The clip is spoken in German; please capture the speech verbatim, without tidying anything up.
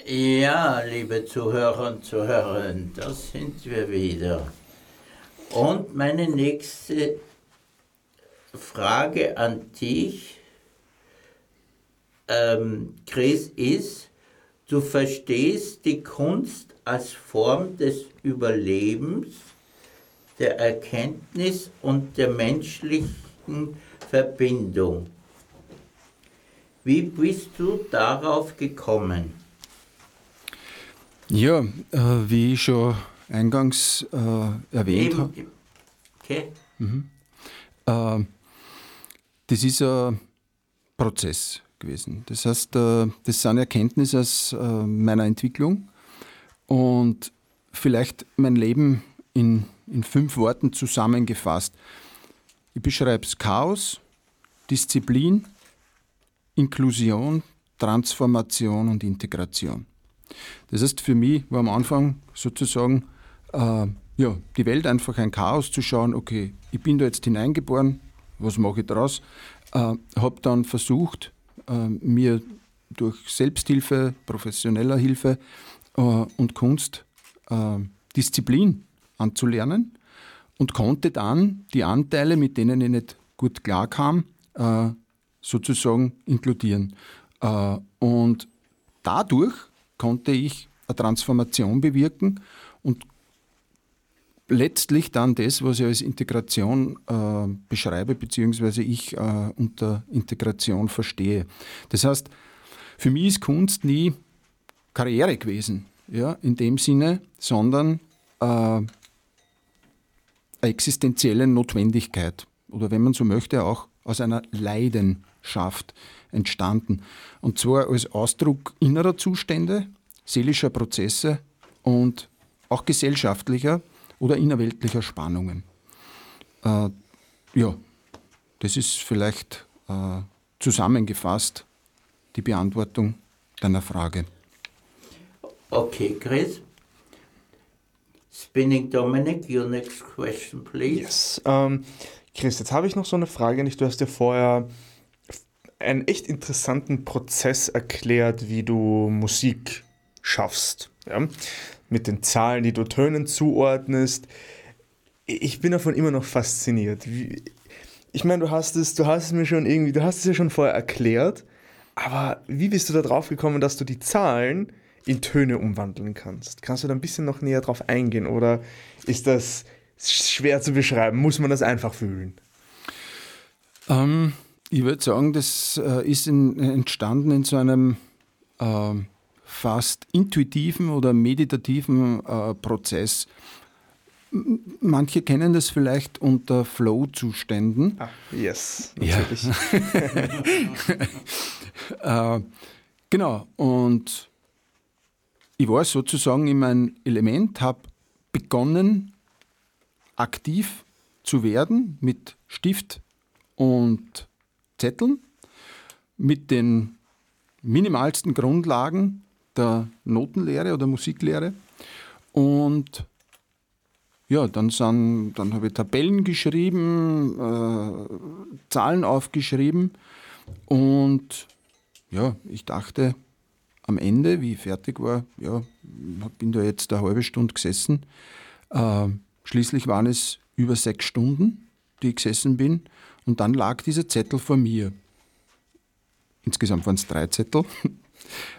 Ja, liebe Zuhörer und Zuhörerinnen, da sind wir wieder. Und meine nächste Frage an dich, ähm, Chris, ist, du verstehst die Kunst als Form des Überlebens, der Erkenntnis und der menschlichen Verbindung. Wie bist du darauf gekommen? Ja, äh, wie ich schon eingangs äh, erwähnt habe, Okay. mhm. äh, das ist ein Prozess gewesen. Das heißt, äh, das sind Erkenntnisse aus äh, meiner Entwicklung und vielleicht mein Leben in, in fünf Worten zusammengefasst. Ich beschreibe es: Chaos, Disziplin, Inklusion, Transformation und Integration. Das heißt, für mich war am Anfang sozusagen äh, ja, die Welt einfach ein Chaos, zu schauen, okay, ich bin da jetzt hineingeboren, was mache ich daraus? Äh, habe dann versucht, äh, mir durch Selbsthilfe, professioneller Hilfe äh, und Kunst äh, Disziplin anzulernen und konnte dann die Anteile, mit denen ich nicht gut klarkam, äh, sozusagen inkludieren. Äh, und dadurch konnte ich eine Transformation bewirken und letztlich dann das, was ich als Integration äh, beschreibe, beziehungsweise ich äh, unter Integration verstehe. Das heißt, für mich ist Kunst nie Karriere gewesen, ja, in dem Sinne, sondern äh, eine existenzielle Notwendigkeit oder, wenn man so möchte, auch aus einer Leidenschaft entstanden. Und zwar als Ausdruck innerer Zustände, seelischer Prozesse und auch gesellschaftlicher oder innerweltlicher Spannungen. Äh, ja, das ist vielleicht äh, zusammengefasst die Beantwortung deiner Frage. Okay, Chris. Spinning Dominic, your next question, please. Yes. Ähm, Chris, jetzt habe ich noch so eine Frage. Du hast ja vorher einen echt interessanten Prozess erklärt, wie du Musik schaffst. Ja? Mit den Zahlen, die du Tönen zuordnest. Ich bin davon immer noch fasziniert. Wie, ich meine, du hast es, du hast es mir schon irgendwie, du hast es ja schon vorher erklärt, aber wie bist du da drauf gekommen, dass du die Zahlen in Töne umwandeln kannst? Kannst du da ein bisschen noch näher drauf eingehen oder ist das schwer zu beschreiben? Muss man das einfach fühlen? Ähm, ich würde sagen, das äh, ist in, entstanden in so einem äh, fast intuitiven oder meditativen äh, Prozess. M- Manche kennen das vielleicht unter Flow-Zuständen. Ah, yes, natürlich. Ja. äh, genau, und ich war sozusagen in meinem Element, habe begonnen, aktiv zu werden mit Stift und Zetteln, mit den minimalsten Grundlagen der Notenlehre oder Musiklehre. Und ja, dann, sind, dann habe ich Tabellen geschrieben, äh, Zahlen aufgeschrieben und ja, ich dachte am Ende, wie ich fertig war, ja, bin da jetzt eine halbe Stunde gesessen. Äh, schließlich waren es über sechs Stunden, die ich gesessen bin, und dann lag dieser Zettel vor mir. Insgesamt waren es drei Zettel.